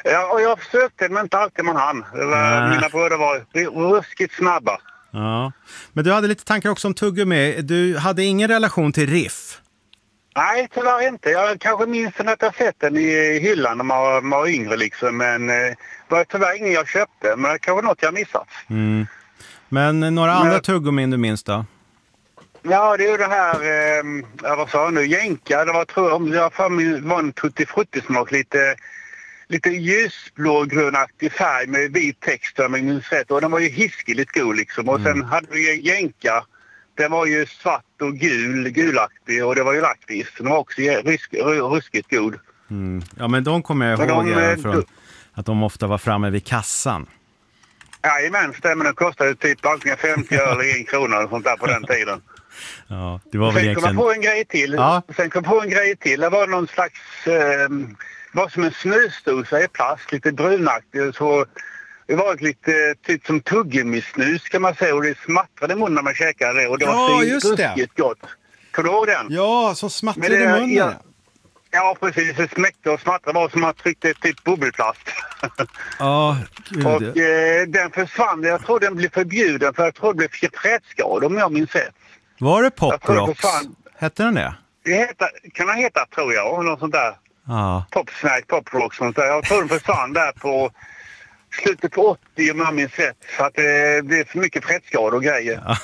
Ja, och jag försökte, men inte alltid man hann. Mina bröder var ruskigt snabba. Ja. Men du hade lite tankar också om tuggummi. Du hade ingen relation till Riff? Nej, tyvärr inte. Jag kanske minns att jag sett den i hyllan när man var yngre liksom. Men det var tyvärr ingen jag köpte. Men det kanske något jag missat. Mm. Men några andra tuggummin du minns då? Ja, det är ju det här, vad sa jag nu, jänka. Det var, tror jag, var en tutti-frutti-smak, lite ljusblå-grönaktig färg med vit text, om jag minns rätt. Och den var ju hiskeligt god liksom. Och sen hade vi jänka. Den var ju svart och gulaktig och det var ju laktis. Den var också ruskigt god. Mm. Ja, men de kommer jag ihåg från att de ofta var framme vid kassan. Jajamän, stämmer. Den kostade typ antingen 50 eller 1 krona och sånt där på den tiden. Ja, det var väl sen kom jag på en grej till. Ja. Sen kom jag på en grej till. Det var någon slags... var som en snusdosa i plast, lite brunaktig. Så det var lite typ som tuggummi-snus kan man säga. Och det smattrade i munnen när man käkade det. Och det var ruskigt gott. Kommer du ihåg den? Ja, så smattrade i munnen. Ja, precis. Det smäckte och smattrade. Var som man tryckte typ bubbelplast. Ja, gud. Och den försvann. Jag tror den blev förbjuden för jag tror det blev frätskador om jag minns rätt. Var det Pop Rocks? Hette den det? Kan den heta, tror jag. Något sånt där. Ja. Pop Rocks. Sånt där. Jag tror den försvann där på slutet på 80 om jag minns rätt. För att det blev för mycket frätskador och grejer.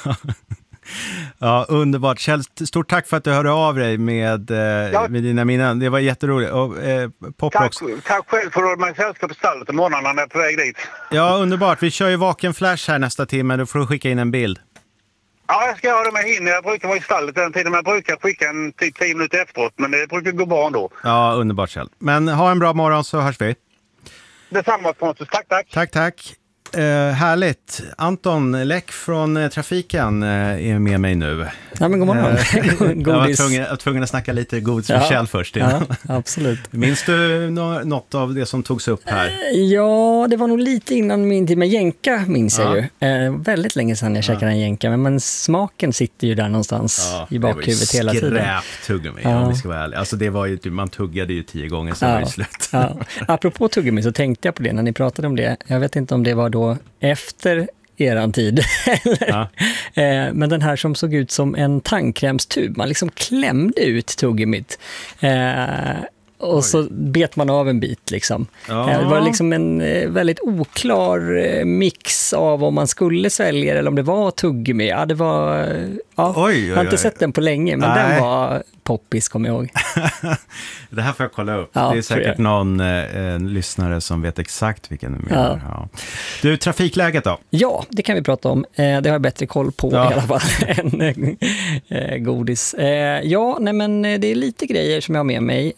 Ja, underbart. Kjell, stort tack för att du hörde av dig med dina minnen. Det var jätteroligt. Och, tack själv för att man sällskap på stallet om morgonen när jag är på väg dit. Ja, underbart. Vi kör ju Vaken Flash här nästa timme. Då får du skicka in en bild. Ja, jag ska göra det med hinner. Jag brukar vara i stallet den tiden. Men jag brukar skicka en typ 10 minuter efteråt. Men det brukar gå bra ändå. Ja, underbart Kjell. Men ha en bra morgon så hörs vi. Detsamma, Pontus. Tack. Tack. Härligt. Anton Läck från trafiken är med mig nu. Ja, men god morgon. Jag var tvungen att snacka lite godis med Kjell först. Ja, absolut. Minns du något av det som togs upp här? Ja, det var nog lite innan min tid med jänka, minns jag ju. Väldigt länge sedan jag käkade en jänka, men smaken sitter ju där någonstans i bakhuvudet hela tiden. Skräptuggummi, om vi ska vara ärliga. Alltså det var ju, man tuggade ju 10 gånger sen var det slut. Ja. Apropå tuggummi så tänkte jag på det när ni pratade om det. Jag vet inte om det var då efter eran tid. Men den här som såg ut som en tandkrämstub. Man liksom klämde ut tuggummit. Och så bet man av en bit liksom. Det var liksom en väldigt oklar mix av om man skulle svälja eller om det var tuggummi. Ja, det var... Ja, jag har inte sett den på länge, men den var poppis, kommer jag ihåg. Det här får jag kolla upp. Ja, det är säkert någon lyssnare som vet exakt vilken du menar. Ja. Du, trafikläget då? Ja, det kan vi prata om. Det har jag bättre koll på i alla fall än godis. Men det är lite grejer som jag har med mig.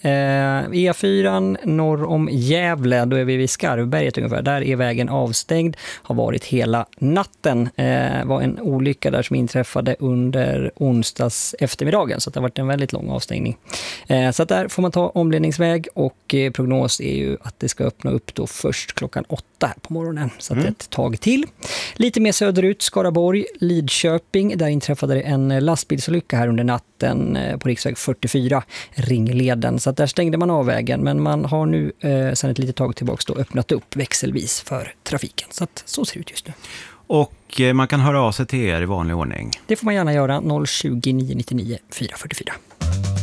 E4 norr om Gävle, då är vi vid Skarvberget ungefär. Där är vägen avstängd, har varit hela natten. Var en olycka där som inträffade under onsdags eftermiddagen, så det har varit en väldigt lång avstängning. Så att där får man ta omledningsväg och prognos är ju att det ska öppna upp då först klockan 8 här på morgonen, så att det är ett tag till. Lite mer söderut, Skaraborg, Lidköping, där inträffade det en lastbilsolycka här under natten på riksväg 44, Ringleden, så att där stängde man av vägen, men man har nu sedan ett litet tag tillbaka då öppnat upp växelvis för trafiken, så att så ser det ut just nu. Och man kan höra av sig till er i vanlig ordning. Det får man gärna göra, 020 999 444.